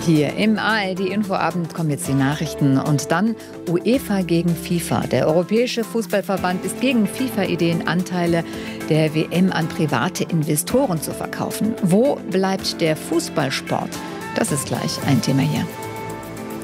Hier im ARD-Infoabend kommen jetzt die Nachrichten und dann UEFA gegen FIFA. Der Europäische Fußballverband ist gegen FIFA-Ideen, Anteile der WM an private Investoren zu verkaufen. Wo bleibt der Fußballsport? Das ist gleich ein Thema hier.